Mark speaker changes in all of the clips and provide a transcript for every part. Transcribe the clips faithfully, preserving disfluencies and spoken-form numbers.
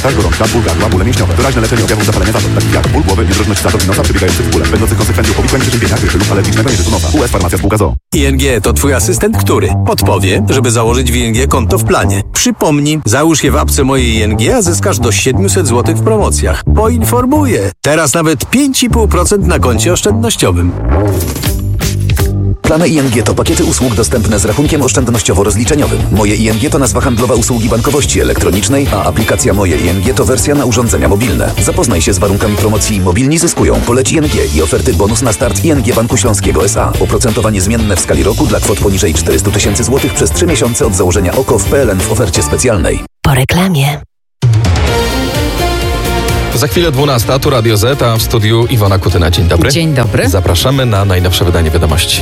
Speaker 1: katar, gorączka, ból gardła, bóle mięśniowe. Doraźne leczenie objawów zapalenia zatok, takich jak ból głowy, niedrożność zatok i nosa przebiegających z bólem, będących konsekwencją powikłań przeziębienia, grypy lub alergicznego nieżytu nosa. U S Farmacja Spółka z o o.
Speaker 2: I N G to twój asystent, który podpowie, żeby założyć w I N G konto w planie. Przypomnij, załóż je w apce mojej I N G, a zyskasz do siedemset złotych w promocjach. Poinformuję. Teraz nawet pięć i pół procent na koncie oszczędnościowym.
Speaker 3: Plany I N G to pakiety usług dostępne z rachunkiem oszczędnościowo-rozliczeniowym. Moje I N G to nazwa handlowa usługi bankowości elektronicznej, a aplikacja Moje I N G to wersja na urządzenia mobilne. Zapoznaj się z warunkami promocji Mobilni zyskują. Poleć I N G i oferty bonus na start I N G Banku Śląskiego S A. Oprocentowanie zmienne w skali roku dla kwot poniżej czterysta tysięcy złotych przez trzy miesiące od założenia O K O w P L N w ofercie specjalnej.
Speaker 4: Po reklamie.
Speaker 5: Za chwilę dwunasta, tu Radio Z, a w studiu Iwona Kutyna. Dzień dobry.
Speaker 6: Dzień dobry.
Speaker 5: Zapraszamy na najnowsze wydanie wiadomości.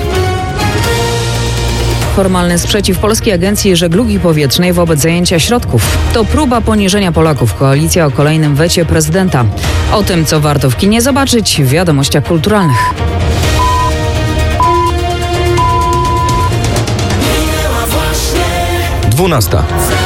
Speaker 6: Formalny sprzeciw Polskiej Agencji Żeglugi Powietrznej wobec zajęcia środków. To próba poniżenia Polaków. Koalicja o kolejnym wecie prezydenta. O tym, co warto w kinie zobaczyć w wiadomościach kulturalnych.
Speaker 5: dwunasta.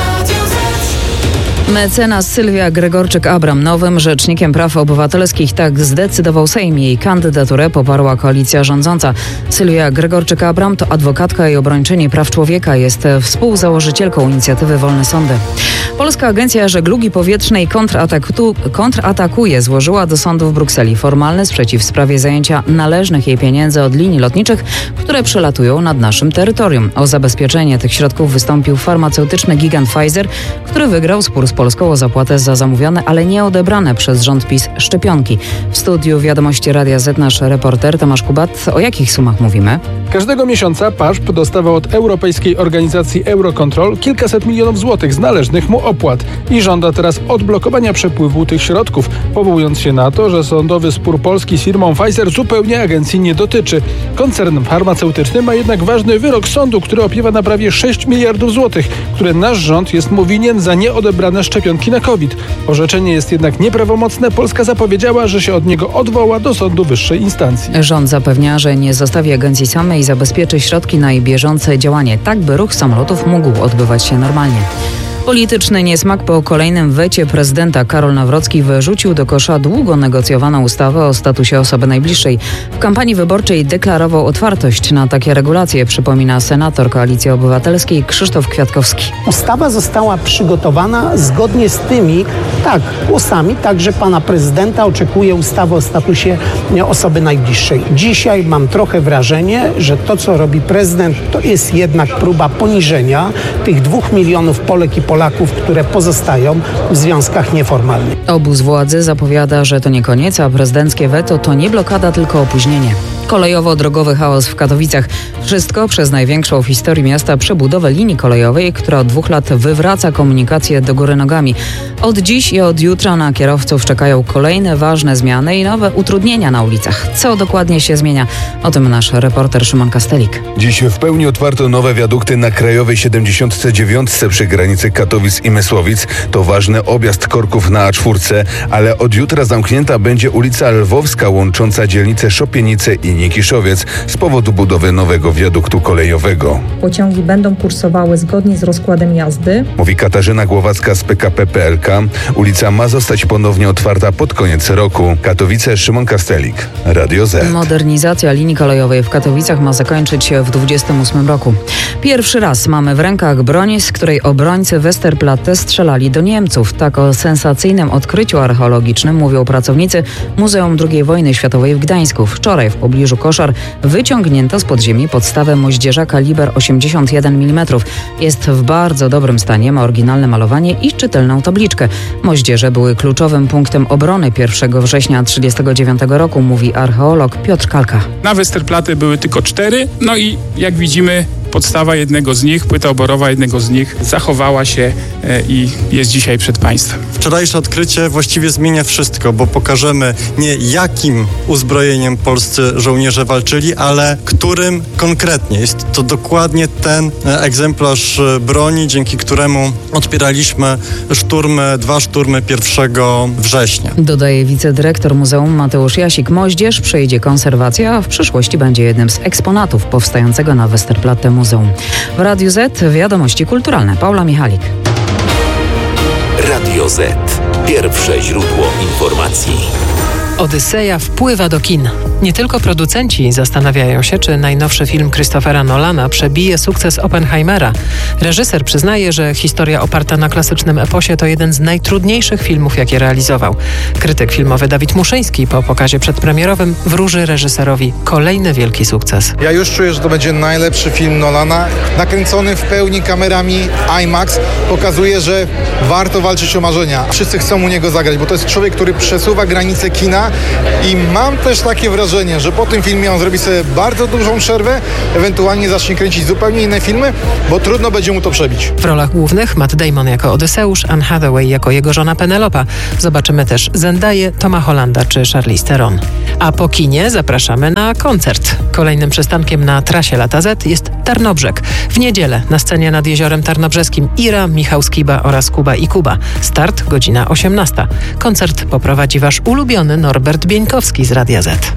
Speaker 6: Mecenas Sylwia Gregorczyk-Abram nowym rzecznikiem praw obywatelskich. Tak zdecydował Sejm. Jej kandydaturę poparła koalicja rządząca. Sylwia Gregorczyk-Abram to adwokatka i obrończyni praw człowieka. Jest współzałożycielką inicjatywy Wolne Sądy. Polska Agencja Żeglugi Powietrznej kontrataku, kontratakuje. Złożyła do sądu w Brukseli formalny sprzeciw w sprawie zajęcia należnych jej pieniędzy od linii lotniczych, które przelatują nad naszym terytorium. O zabezpieczenie tych środków wystąpił farmaceutyczny gigant Pfizer, który wygrał spór z Polską o zapłatę za zamówione, ale nie odebrane przez rząd PiS szczepionki. W studiu Wiadomości Radia Z nasz reporter Tomasz Kubat. O jakich sumach mówimy?
Speaker 7: Każdego miesiąca P A S P dostawał od europejskiej organizacji Eurocontrol kilkaset milionów złotych z należnych mu opłat i żąda teraz odblokowania przepływu tych środków, powołując się na to, że sądowy spór Polski z firmą Pfizer zupełnie agencji nie dotyczy. Koncern farmaceutyczny ma jednak ważny wyrok sądu, który opiewa na prawie sześć miliardów złotych, które nasz rząd jest mu winien za nieodebrane szczepionki na COVID. Orzeczenie jest jednak nieprawomocne. Polska zapowiedziała, że się od niego odwoła do sądu wyższej instancji.
Speaker 6: Rząd zapewnia, że nie zostawi agencji samej i zabezpieczy środki na jej bieżące działanie, tak by ruch samolotów mógł odbywać się normalnie. Polityczny niesmak po kolejnym wecie prezydenta. Karol Nawrocki wyrzucił do kosza długo negocjowaną ustawę o statusie osoby najbliższej. W kampanii wyborczej deklarował otwartość na takie regulacje, przypomina senator Koalicji Obywatelskiej Krzysztof Kwiatkowski.
Speaker 8: Ustawa została przygotowana zgodnie z tymi, tak, głosami także pana prezydenta. Oczekuje ustawy o statusie osoby najbliższej. Dzisiaj mam trochę wrażenie, że to, co robi prezydent, to jest jednak próba poniżenia tych dwóch milionów Polek i Polaków, które pozostają w związkach nieformalnych.
Speaker 6: Obóz władzy zapowiada, że to nie koniec, a prezydenckie weto to nie blokada, tylko opóźnienie. Kolejowo-drogowy chaos w Katowicach. Wszystko przez największą w historii miasta przebudowę linii kolejowej, która od dwóch lat wywraca komunikację do góry nogami. Od dziś i od jutra na kierowców czekają kolejne ważne zmiany i nowe utrudnienia na ulicach. Co dokładnie się zmienia? O tym nasz reporter Szymon Kastelik.
Speaker 9: Dziś w pełni otwarto nowe wiadukty na Krajowej siedemdziesiąt dziewięć przy granicy Katowic i Mysłowic. To ważny objazd korków na A cztery, ale od jutra zamknięta będzie ulica Lwowska łącząca dzielnice Szopienice i Nikiszowiec z powodu budowy nowego wiaduktu kolejowego.
Speaker 10: Pociągi będą kursowały zgodnie z rozkładem jazdy,
Speaker 9: mówi Katarzyna Głowacka z P K P P L K. Ulica ma zostać ponownie otwarta pod koniec roku. Katowice, Szymon Kastelik, Radio Z.
Speaker 6: Modernizacja linii kolejowej w Katowicach ma zakończyć się w dwudziestym ósmym roku. Pierwszy raz mamy w rękach broń, z której obrońcy Westerplatte strzelali do Niemców. Tak o sensacyjnym odkryciu archeologicznym mówią pracownicy Muzeum drugiej Wojny Światowej w Gdańsku. Wczoraj w pobliżu Koszar wyciągnięto z podziemi podstawę moździerza kaliber osiemdziesiąt jeden milimetrów. Jest w bardzo dobrym stanie, ma oryginalne malowanie i czytelną tabliczkę. Moździerze były kluczowym punktem obrony pierwszego września tysiąc dziewięćset trzydziestego dziewiątego roku, mówi archeolog Piotr Kalka.
Speaker 11: Na Westerplatte były tylko cztery, no i jak widzimy podstawa jednego z nich, płyta oborowa jednego z nich zachowała się e, i jest dzisiaj przed Państwem.
Speaker 12: Wczorajsze odkrycie właściwie zmienia wszystko, bo pokażemy nie jakim uzbrojeniem polscy żołnierze walczyli, ale którym konkretnie. Jest to dokładnie ten egzemplarz broni, dzięki któremu odpieraliśmy szturmy, dwa szturmy pierwszego września.
Speaker 6: Dodaje wicedyrektor Muzeum Mateusz Jasik. Moździerz przejdzie konserwację, a w przyszłości będzie jednym z eksponatów powstającego na Westerplatte Muzeum. W Radiu Z wiadomości kulturalne. Paula Michalik.
Speaker 3: Radio Z.
Speaker 4: Pierwsze źródło informacji.
Speaker 13: Odyseja wpływa do kin. Nie tylko producenci zastanawiają się, czy najnowszy film Christophera Nolana przebije sukces Oppenheimera. Reżyser przyznaje, że historia oparta na klasycznym eposie to jeden z najtrudniejszych filmów, jakie realizował. Krytyk filmowy Dawid Muszyński po pokazie przedpremierowym wróży reżyserowi kolejny wielki sukces.
Speaker 14: Ja już czuję, że to będzie najlepszy film Nolana. Nakręcony w pełni kamerami IMAX pokazuje, że warto walczyć o marzenia. Wszyscy chcą u niego zagrać, bo to jest człowiek, który przesuwa granice kina i mam też takie wrażenie, że po tym filmie on zrobi sobie bardzo dużą przerwę, ewentualnie zacznie kręcić zupełnie inne filmy, bo trudno będzie mu to przebić.
Speaker 13: W rolach głównych Matt Damon jako Odyseusz, Anne Hathaway jako jego żona Penelopa. Zobaczymy też Zendaję, Toma Hollanda czy Charlize Theron. A po kinie zapraszamy na koncert. Kolejnym przystankiem na trasie Lata Z jest Tarnobrzeg. W niedzielę na scenie nad Jeziorem Tarnobrzeskim Ira, Michał Skiba oraz Kuba i Kuba. Start godzina osiemnasta. Koncert poprowadzi wasz ulubiony Norbert Bieńkowski z Radia Z.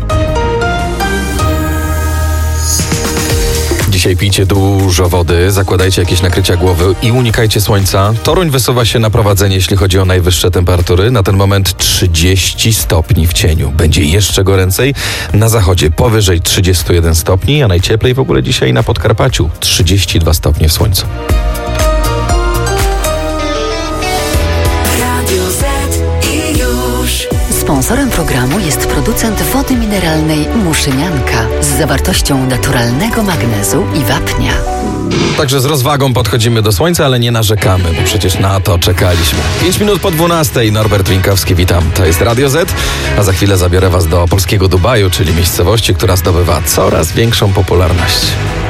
Speaker 5: Dzisiaj pijcie dużo wody, zakładajcie jakieś nakrycia głowy i unikajcie słońca. Toruń wysuwa się na prowadzenie, jeśli chodzi o najwyższe temperatury. Na ten moment trzydzieści stopni w cieniu. Będzie jeszcze goręcej. Na zachodzie powyżej trzydzieści jeden stopni, a najcieplej w ogóle dzisiaj na Podkarpaciu. trzydzieści dwa stopnie w słońcu.
Speaker 15: Sponsorem programu jest producent wody mineralnej Muszynianka z zawartością naturalnego magnezu i wapnia.
Speaker 5: Także z rozwagą podchodzimy do słońca, ale nie narzekamy, bo przecież na to czekaliśmy. pięć minut po dwunastej, Norbert Bieńkowski, witam. To jest Radio Z, a za chwilę zabiorę was do polskiego Dubaju, czyli miejscowości, która zdobywa coraz większą popularność.